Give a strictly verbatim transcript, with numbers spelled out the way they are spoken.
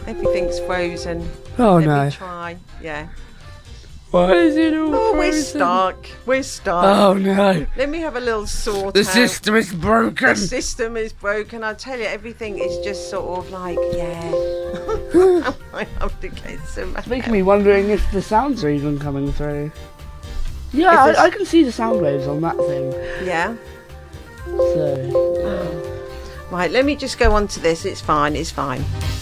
Everything's frozen. Oh Let no. me try. Yeah. Why is it all Oh, we're frozen? stuck. We're stuck. Oh no. Let me have a little sort The out. system is broken. The system is broken. I tell you, everything is just sort of like, yeah. I have to get some. It's making me wondering if the sounds are even coming through. Yeah, If I, I can see the sound waves on that thing. Yeah. So. Right, let me just go on to this. It's fine. It's fine.